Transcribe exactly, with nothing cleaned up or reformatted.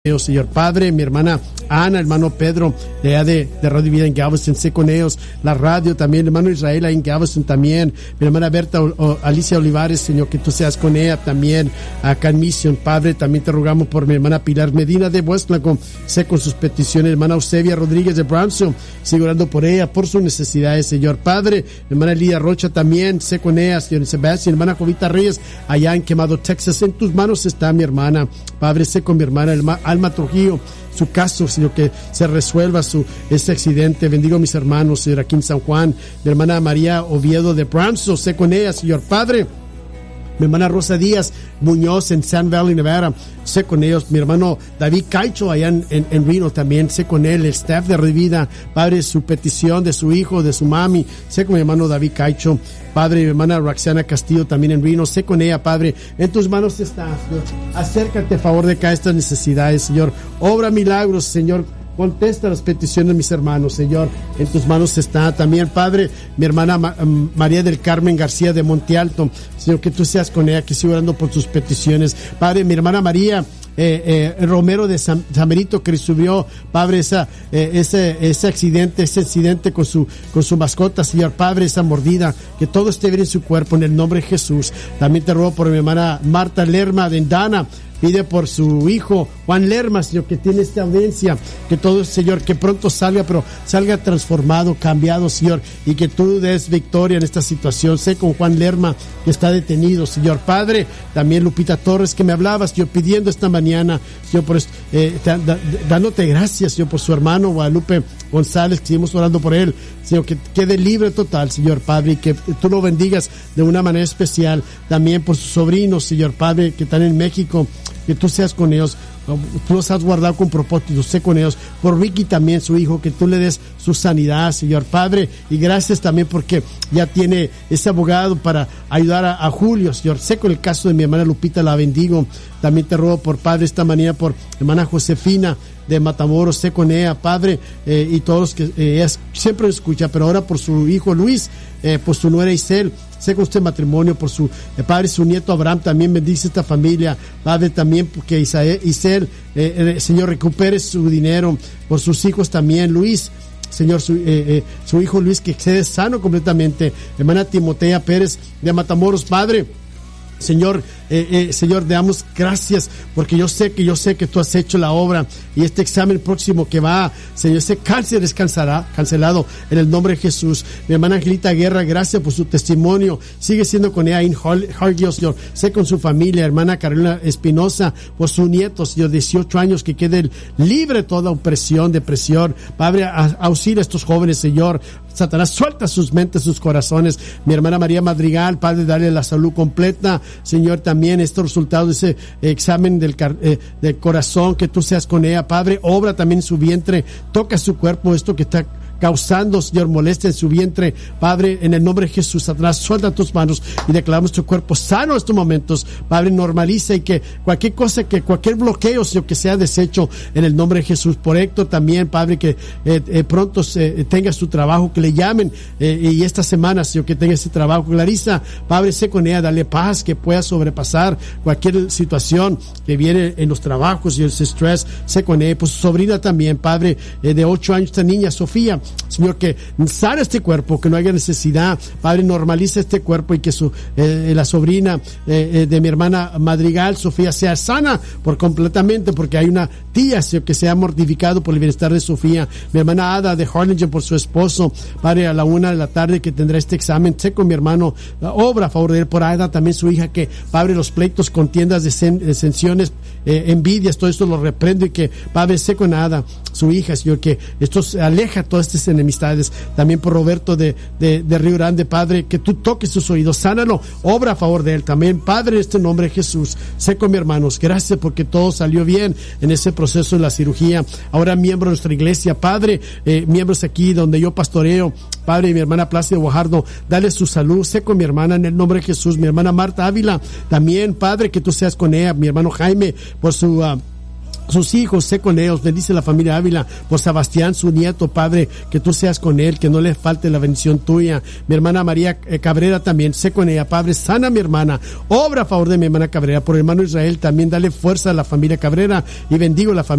Dios, Señor Padre, mi hermana Ana, hermano Pedro, de allá de, de Radio Vida en Galveston, sé con ellos, la radio también, hermano Israel ahí en Galveston también, mi hermana Berta o, o, Alicia Olivares, Señor, que tú seas con ella también, acá en Mission, Padre, también te rogamos por mi hermana Pilar Medina de Westlaco, sé con sus peticiones, hermana Eusebia Rodríguez de Brownsville, sigo orando por ella, por sus necesidades, Señor Padre, mi hermana Lidia Rocha también, sé con ella, Señor Sebastián, hermana Jovita Reyes, allá en Quemado, Texas, en tus manos está mi hermana, Padre, sé con mi hermana, hermana Alma Trujillo, su caso, Señor, que se resuelva su este accidente. Bendigo a mis hermanos, Señor, aquí en San Juan, mi hermana María Oviedo de Brownsville, sé con ella, Señor Padre. Mi hermana Rosa Díaz Muñoz en San Valley, Nevada, sé con ellos. Mi hermano David Caicho allá en, en, en Reno también, sé con él. El staff de Revida, Padre, su petición de su hijo, de su mami, sé con mi hermano David Caicho. Padre, mi hermana Roxana Castillo también en Reno, sé con ella, Padre. En tus manos está, Señor. Acércate a favor de cada estas necesidades, Señor. Obra milagros, Señor. Contesta las peticiones de mis hermanos, Señor. En tus manos está también, Padre, mi hermana Ma- María del Carmen García de Monte Alto. Señor, que tú seas con ella, que siga orando por tus peticiones. Padre, mi hermana María Eh, eh, Romero de San, San Benito, que subió, Padre, esa, eh, ese, ese accidente, ese incidente con su, con su mascota, Señor Padre, esa mordida, que todo esté bien en su cuerpo, en el nombre de Jesús. También te ruego por mi hermana Marta Lerma de Endana, pide por su hijo Juan Lerma, Señor, que tiene esta audiencia, que todo, Señor, que pronto salga, pero salga transformado, cambiado, Señor, y que tú des victoria en esta situación. Sé con Juan Lerma, que está detenido, Señor Padre. También Lupita Torres, que me hablabas, yo pidiendo esta mañana, Señor, por eh, da, dándote gracias, Señor, por su hermano Guadalupe González, que seguimos orando por él, Señor, que quede libre total, Señor Padre, y que tú lo bendigas de una manera especial. También por sus sobrinos, Señor Padre, que están en México, que tú seas con ellos, tú los has guardado con propósito, sé con ellos. Por Ricky también, su hijo, que tú le des su sanidad, Señor Padre, y gracias también porque ya tiene ese abogado para ayudar a, a Julio, Señor. Sé con el caso de mi hermana Lupita, la bendigo. También te ruego por Padre esta mañana por hermana Josefina de Matamoros, sé con ella, Padre, eh, y todos los que eh, ella siempre escucha, pero ahora por su hijo Luis, eh, por su nuera Isel, sé con este matrimonio, por su eh, padre, su nieto Abraham, también bendice esta familia, Padre, también porque Isael, Isel, eh, eh, Señor, recupere su dinero, por sus hijos también, Luis, Señor, su, eh, eh, su hijo Luis, que quede sano completamente, hermana Timotea Pérez de Matamoros, Padre, Señor, eh, eh, Señor, te damos gracias porque yo sé que yo sé que tú has hecho la obra y este examen próximo que va, Señor, ese cáncer es cancelado, cancelado en el nombre de Jesús. Mi hermana Angelita Guerra, gracias por su testimonio, sigue siendo con ella en Hargill, Señor, sé con su familia, hermana Carolina Espinosa, por su nieto, Señor, dieciocho años, que quede libre de toda opresión, depresión. Padre, auxilia a estos jóvenes, Señor. Satanás, suelta sus mentes, sus corazones. Mi hermana María Madrigal, Padre, dale la salud completa, Señor, también estos resultados de ese examen del, eh, del corazón, que tú seas con ella, Padre, obra también en su vientre, toca su cuerpo, esto que está causando, Señor, molestia en su vientre, Padre, en el nombre de Jesús. Satanás, suelta tus manos y declaramos tu cuerpo sano en estos momentos, Padre, normaliza, y que cualquier cosa, que cualquier bloqueo, Señor, que sea deshecho en el nombre de Jesús. Por Héctor también, Padre, que eh, eh, pronto eh, tenga su trabajo, que le llamen, eh, y esta semana, Señor, que tenga ese trabajo. Clarisa, Padre, sé con ella, dale paz, que pueda sobrepasar cualquier situación que viene en los trabajos y el estrés, sé con ella. Pues su sobrina también, Padre, eh, de ocho años, esta niña, Sofía, Señor, que sana este cuerpo, que no haya necesidad, Padre, normaliza este cuerpo, y que su eh, la sobrina eh, eh, de mi hermana Madrigal, Sofía, sea sana por completamente, porque hay una tía, Señor, que se ha mortificado por el bienestar de Sofía. Mi hermana Ada de Harlingen, por su esposo, Padre, a la una de la tarde que tendrá este examen, sé con mi hermano, obra a favor de él. Por Ada también, su hija, que, Padre, los pleitos, contiendas, desensiones, eh, envidias, todo esto lo reprendo, y que, Padre, sé con Ada, su hija, Señor, que esto aleja todas estas enemistades. También por Roberto de, de, de Río Grande, Padre, que tú toques sus oídos, sánalo, obra a favor de él también, Padre, en este nombre de Jesús. Sé con mis hermanos, gracias porque todo salió bien en ese proceso de la cirugía. Ahora miembro de nuestra iglesia, Padre, eh, miembros aquí donde yo pastoreo, Padre, y mi hermana Plácida Guajardo, dale su salud. Sé con mi hermana en el nombre de Jesús. Mi hermana Marta Ávila también, Padre, que tú seas con ella. Mi hermano Jaime, por su uh, sus hijos, sé con ellos, bendice la familia Ávila, por Sebastián, su nieto, Padre, que tú seas con él, que no le falte la bendición tuya. Mi hermana María Cabrera también, sé con ella, Padre, sana a mi hermana, obra a favor de mi hermana Cabrera, por el hermano Israel también, dale fuerza a la familia Cabrera y bendigo la familia